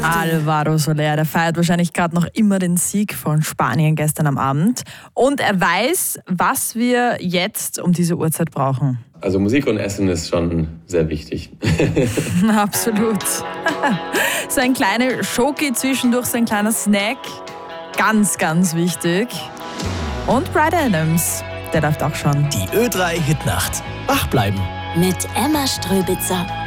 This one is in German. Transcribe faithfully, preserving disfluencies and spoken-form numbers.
Alvaro Soler, der feiert wahrscheinlich gerade noch immer den Sieg von Spanien gestern am Abend. Und er weiß, was wir jetzt um diese Uhrzeit brauchen. Also Musik und Essen ist schon sehr wichtig. Absolut. So ein kleiner Schoki zwischendurch, so ein kleiner Snack. Ganz, ganz wichtig. Und Bryan Adams, der läuft auch schon. Die Ö drei Hitnacht. Wach bleiben. Mit Emma Ströbitzer.